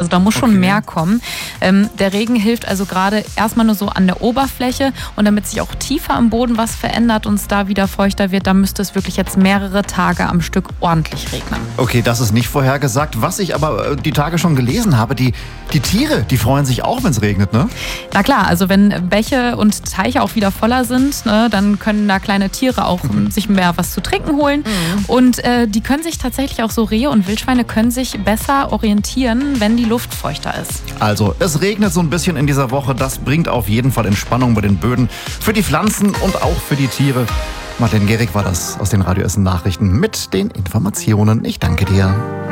Also da muss schon mehr kommen. Der Regen hilft also gerade erstmal nur so an der Oberfläche und damit sich auch tiefer am Boden was verändert und es da wieder feuchter wird, da müsste es wirklich jetzt mehrere Tage am Stück ordentlich regnen. Okay, das ist nicht vorhergesagt. Was ich aber die Tage schon gelesen habe, die Tiere, die freuen sich auch, wenn es regnet, ne? Na klar, also wenn Bäche und Teiche auch wieder voller sind, ne, dann können da kleine Tiere auch sich mehr was zu trinken holen. Und die können sich tatsächlich auch so, Rehe und Wildschweine können sich besser orientieren, wenn die Luft feuchter ist. Also, es regnet so ein bisschen in dieser Woche. Das bringt auf jeden Fall Entspannung bei den Böden. Für die Pflanzen und auch für die Tiere. Martin Gehrig war das aus den Radio Essen Nachrichten mit den Informationen. Ich danke dir.